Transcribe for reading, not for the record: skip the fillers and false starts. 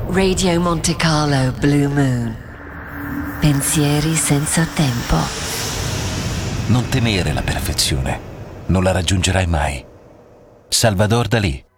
Radio Monte Carlo Blue Moon. Pensieri senza tempo. Non temere la perfezione, non la raggiungerai mai. Salvador Dalì.